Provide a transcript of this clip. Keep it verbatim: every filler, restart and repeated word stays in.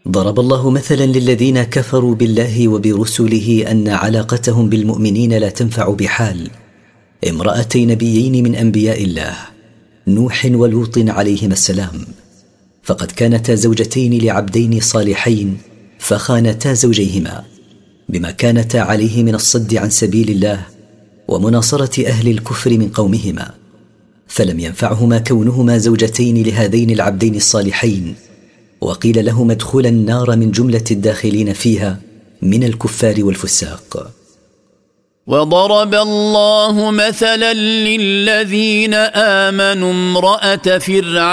ضرب الله مثلا للذين كفروا بالله وبرسله أن علاقتهم بالمؤمنين لا تنفع بحال امرأتي نبيين من أنبياء الله، نوح ولوط عليهما السلام، فقد كانتا زوجتين لعبدين صالحين فخانتا زوجيهما بما كانتا عليه من الصد عن سبيل الله ومناصرة أهل الكفر من قومهما، فلم ينفعهما كونهما زوجتين لهذين العبدين الصالحين، وقيل لهما ادخلا النار من جملة الداخلين فيها من الكفار والفساق. وضرب الله مثلا للذين آمنوا امرأة فرعون